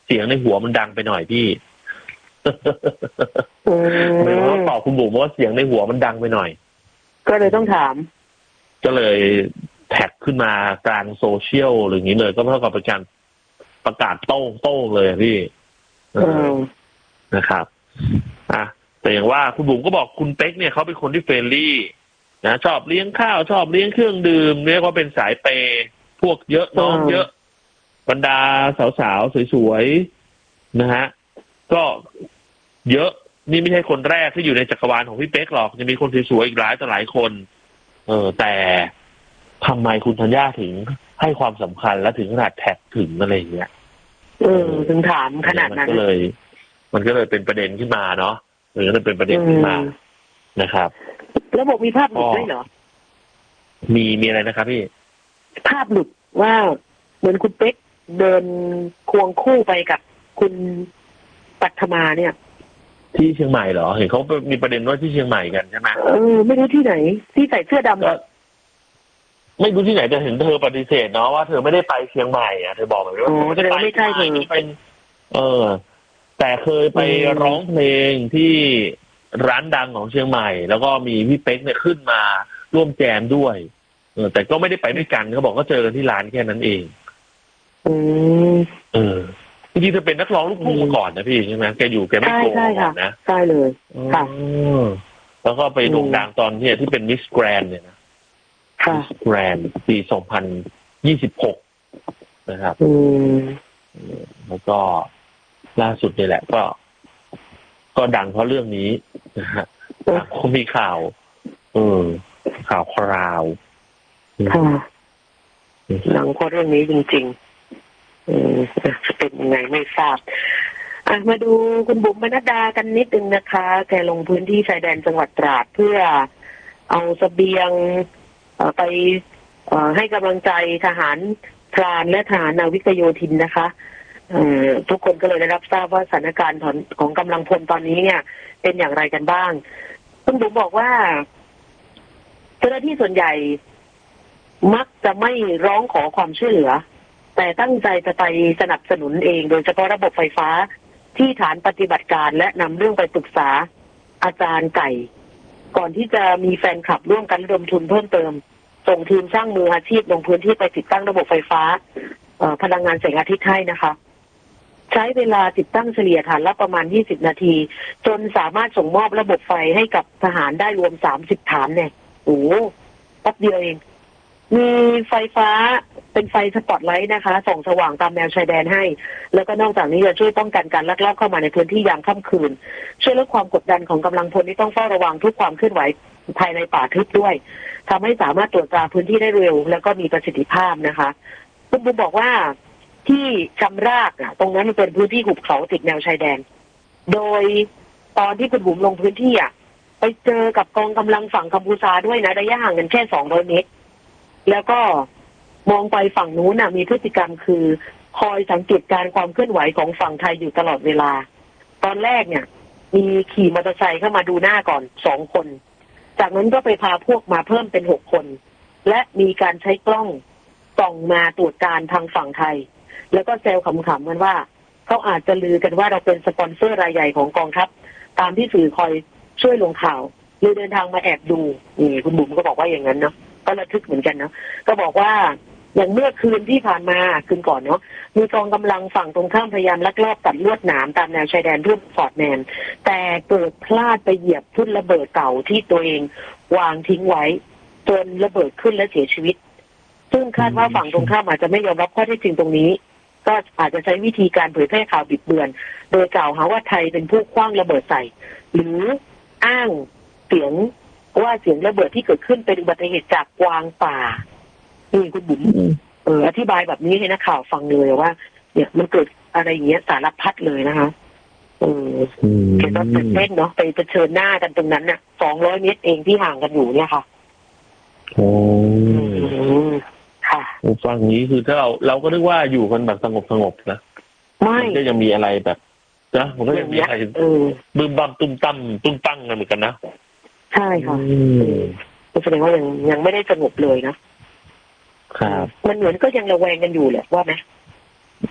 เสียงในหัวมันดังไปหน่อยพี่ไม่รู้ว่าตอบคุณบุ๋มว่าเสียงในหัวมันดังไปหน่อยก็เลยต้องถามก็เลยแท็กขึ้นมากลางโซเชียลหรืออย่างนี้เลยก็เท่ากับเป็นการประกาศโต้งเลยพี่นะครับแต่อย่างว่าคุณบุ๋มก็บอกคุณเป๊กเนี่ยเขาเป็นคนที่เฟรนลี่นะชอบเลี้ยงข้าวชอบเลี้ยงเครื่องดื่มเรียกว่าเป็นสายเปย์พวกเยอะน้องเยอะบรรดาสาวๆสวยๆนะฮะก็เยอะนี่ไม่ใช่คนแรกที่อยู่ในจักรวาลของพี่เป๊กหรอกจะมีคนสวยๆอีกหลายต่อหลายคนแต่ทำไมคุณธัญญาถึงให้ความสำคัญและถึงขนาดแท็กถึงอะไรอย่างเงี้ยถึงถามขนาดนั้นมันก็เลยเป็นประเด็นขึ้นมาเนาะหรือมันเป็นประเด็นขึ้นมานะครับแล้วบอกมีภาพหลุดด้วยเหรอมีอะไรนะครับพี่ภาพหลุดว่าเหมือนคุณเป๊กเดินควงคู่ไปกับคุณปัทมาเนี่ยที่เชียงใหม่เหรอเห็นเขามีประเด็นว่าที่เชียงใหม่กันใช่ไหมไม่รู้ที่ไหนที่ใส่เสื้อดำไม่รู้ที่ไหนจะเห็นเธอปฏิเสธเนาะว่าเธอไม่ได้ไปเชียงใหม่เธอบอกแบบว่าไม่ใช่เธอเป็นแต่เคยไปร้องเพลงที่ร้านดังของเชียงใหม่แล้วก็มีพี่เป๊กเนี่ยขึ้นมาร่วมแจมด้วยแต่ก็ไม่ได้ไปด้วยกันเขาบอกก็เจอกันที่ร้านแค่นั้นเองจริงๆเธอเป็นนักร้องลูกทุ่งมาก่อนนะพี่ใช่ไหมแกไม่โกงนะใช่เลยค่ะแล้วก็ไปโด่งดังตอนที่เป็นมิสแกรนด์เนี่ยนะมิสแกรนด์ปี2026นะครับแล้วก็ล่าสุดนี่แหละก็ดังเพราะเรื่องนี้นะฮะก็มีข่าวคราวหลังเพราะเรื่องนี้จริงๆจะเป็นยังไงไม่ทราบมาดูคุณบุ๋มปนัดดากันนิดนึงนะคะแกลงพื้นที่ชายแดนจังหวัดตราดเพื่อเอาเสบียงไปให้กำลังใจทหารพรานและทหารนาวิกโยธินนะคะทุกคนก็เลยได้รับทราบว่าสถานการณ์ของกำลังพลตอนนี้เนี่ยเป็นอย่างไรกันบ้างคุณบุ๋มบอกว่าเจ้าหน้าที่ส่วนใหญ่มักจะไม่ร้องขอความช่วยเหลือแต่ตั้งใจจะไปสนับสนุนเองโดยเฉพาะระบบไฟฟ้าที่ฐานปฏิบัติการและนำเรื่องไปปรึกษาอาจารย์ไก่ก่อนที่จะมีแฟนคลับร่วมกันระดมทุนเพิ่มเติมส่งทีมช่างมืออาชีพลงพื้นที่ไปติดตั้งระบบไฟฟ้าพลังงานแสงอาทิตย์ให้นะคะใช้เวลาติดตั้งเฉลี่ยฐานละประมาณ20นาทีจนสามารถส่งมอบระบบไฟให้กับทหารได้รวม30ฐานเนี่ยโอ้แป๊บเดียวเองมีไฟฟ้าเป็นไฟสปอตไลท์นะคะส่องสว่างตามแนวชายแดนให้แล้วก็นอกจากนี้จะช่วยป้องกันการลักลอบเข้ามาในพื้นที่ยามค่ำคืนช่วยลดความกดดันของกำลังพลที่ต้องเฝ้าระวังทุกความเคลื่อนไหวภายในป่าทึบด้วยทำให้สามารถตรวจตราพื้นที่ได้เร็วแล้วก็มีประสิทธิภาพนะคะคุณบุ๋มบอกว่าที่ชำรากตรงนั้นมันเป็นพื้นที่หุบเขาติดแนวชายแดนโดยตอนที่คุณบุ๋มลงพื้นที่ไปเจอกับกองกำลังฝั่งกัมพูชาด้วยนะระยะห่างกันแค่200 เมตรแล้วก็มองไปฝั่งนู้นมีพฤติกรรมคือคอยสังเกตการความเคลื่อนไหวของฝั่งไทยอยู่ตลอดเวลาตอนแรกเนี่ยมีขี่มอเตอร์ไซค์เข้ามาดูหน้าก่อน2 คนจากนั้นก็ไปพาพวกมาเพิ่มเป็น6 คนและมีการใช้กล้องส่องมาตรวจการทางฝั่งไทยแล้วก็แซวขำๆกันว่าเขาอาจจะลือกันว่าเราเป็นสปอนเซอร์รายใหญ่ของกองทัพตามที่สื่อคอยช่วยลงข่าวเลยเดินทางมาแอบดูนี่คุณบุ๋มก็บอกว่าอย่างนั้นเนาะก็ระทึกเหมือนกันเนาะก็บอกว่าอย่างเมื่อคืนที่ผ่านมาคืนก่อนเนาะมีกองกำลังฝั่งตรงข้ามพยายามลักลอบตัดลวดหนามตามแนวชายแดนร่วมฟอร์ดแมนแต่เกิดพลาดไปเหยียบทุ่นระเบิดเก่าที่ตัวเองวางทิ้งไว้จนระเบิดขึ้นและเสียชีวิตซึ่งคาดว่าฝั่งตรงข้ามอาจจะไม่ยอมรับข้อเท็จจริงตรงนี้ก็อาจจะใช้วิธีการเผยแพร่ข่าวบิดเบือนโดยกล่าวหาว่าไทยเป็นผู้ขว้างระเบิดใส่หรืออ้างเสียงระเบิดที่เกิดขึ้นเป็นอุบัติเหตุจากกวางป่านี่คุณบุ๋มอธิบายแบบนี้ให้นักข่าวฟังเลยว่าเนี่ยมันเกิดอะไรอย่างเงี้ยสารพัดเลยนะคะเห็นว่าตื่นเต้นเนาะไปเผชิญหน้ากันตรงนั้นน่ะ200 เมตรเองที่ห่างกันอยู่เนี่ยค่ะโอ้ค่ะฟังนี้คือถ้าเราก็นึกว่าอยู่กันแบบสงบนะไม่ก็ยังมีอะไรแบบนะมันก็ยังมีอะไรบึ้มบั้มตุ้มตั้งกันเหมือนกันนะใช่ค่ะแสดงว่ายังไม่ได้สงบเลยนะครับมันเหมือนก็ยังระแวงกันอยู่แหละว่าไหม